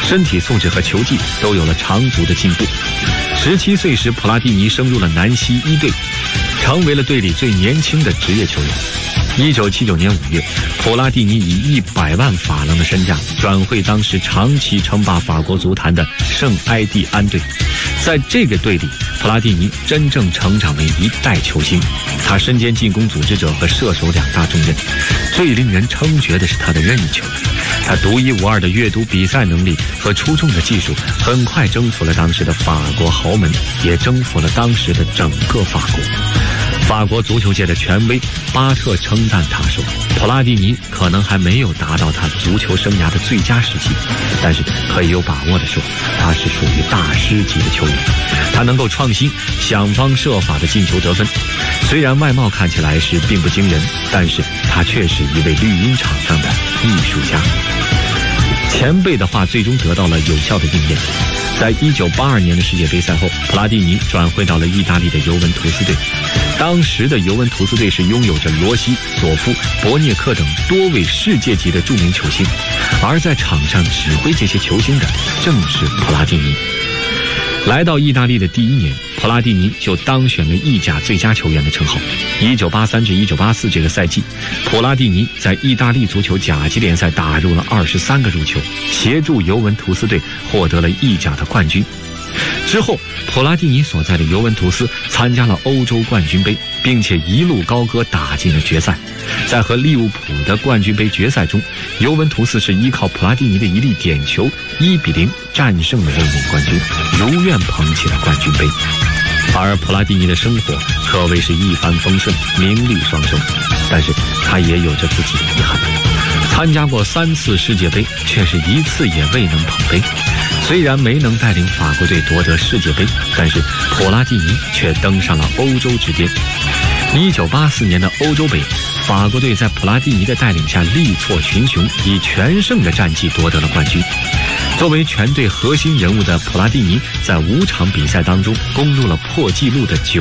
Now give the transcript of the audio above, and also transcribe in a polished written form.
身体素质和球技都有了长足的进步。17岁时，普拉蒂尼升入了南希一队，成为了队里最年轻的职业球员。1979年5月，普拉蒂尼以100万法郎的身价转会当时长期称霸法国足坛的圣埃蒂安队。在这个队里，普拉蒂尼真正成长为一代球星。他身兼进攻组织者和射手2大重任，最令人称绝的是他的任意球。他独一无二的阅读比赛能力和出众的技术，很快征服了当时的法国豪门，也征服了当时的整个法国。法国足球界的权威巴特称赞他说，普拉蒂尼可能还没有达到他足球生涯的最佳时期，但是可以有把握地说，他是属于大师级的球员。他能够创新，想方设法的进球得分。虽然外貌看起来是并不惊人，但是他却是一位绿茵场上的艺术家。前辈的话最终得到了有效的应验。在1982年的世界杯赛后，普拉蒂尼转会到了意大利的尤文图斯队。当时的尤文图斯队是拥有着罗西、索夫、博涅克等多位世界级的著名球星，而在场上指挥这些球星的正是普拉蒂尼。来到意大利的第1年，普拉蒂尼就当选了意甲最佳球员的称号。1983至1984这个赛季，普拉蒂尼在意大利足球甲级联赛打入了23个入球，协助尤文图斯队获得了意甲的冠军。之后，普拉蒂尼所在的尤文图斯参加了欧洲冠军杯，并且一路高歌打进了决赛。在和利物浦的冠军杯决赛中，尤文图斯是依靠普拉蒂尼的一粒点球1-0战胜了卫冕冠军，如愿捧起了冠军杯。而普拉蒂尼的生活可谓是一帆风顺，名利双收，但是他也有着自己的遗憾。参加过3次世界杯，却是1次也未能捧杯。虽然没能带领法国队夺得世界杯，但是普拉蒂尼却登上了欧洲之巅。1984年的欧洲杯，法国队在普拉蒂尼的带领下力挫群雄，以全胜的战绩夺得了冠军。作为全队核心人物的普拉蒂尼，在5场比赛当中攻入了破纪录的